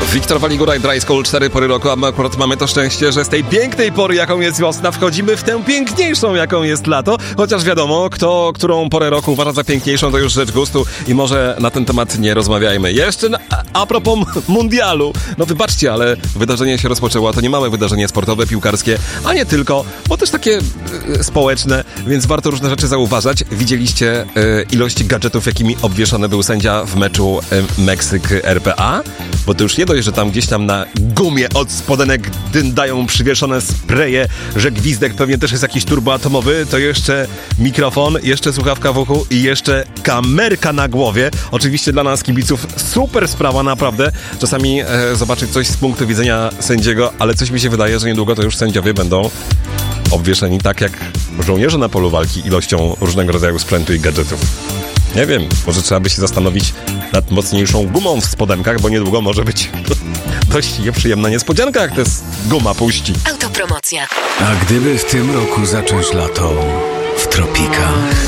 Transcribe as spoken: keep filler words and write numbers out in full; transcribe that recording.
Wiktor Waligura i Dry School, cztery pory roku, a my akurat mamy to szczęście, że z tej pięknej pory, jaką jest wiosna, wchodzimy w tę piękniejszą, jaką jest lato, chociaż wiadomo, kto którą porę roku uważa za piękniejszą, to już rzecz gustu i może na ten temat nie rozmawiajmy. Jeszcze na, a, a propos mundialu, no wybaczcie, ale wydarzenie się rozpoczęło, a to nie małe wydarzenie sportowe, piłkarskie, a nie tylko, bo też takie y, społeczne, więc warto różne rzeczy zauważać. Widzieliście y, ilość gadżetów, jakimi obwieszony był sędzia w meczu y, Meksyk-R P A? Bo to już nie dość, że tam gdzieś tam na gumie od spodenek dyndają przywieszone spreje, że gwizdek pewnie też jest jakiś turboatomowy, to jeszcze mikrofon, jeszcze słuchawka w uchu i jeszcze kamerka na głowie. Oczywiście dla nas kibiców super sprawa, naprawdę. Czasami e, zobaczyć coś z punktu widzenia sędziego, ale coś mi się wydaje, że niedługo to już sędziowie będą obwieszeni tak jak żołnierze na polu walki ilością różnego rodzaju sprzętu i gadżetów. Nie wiem, może trzeba by się zastanowić nad mocniejszą gumą w spodenkach, bo niedługo może być dość nieprzyjemna niespodzianka, jak ta guma puści. Autopromocja. A gdyby w tym roku zacząć lato w tropikach?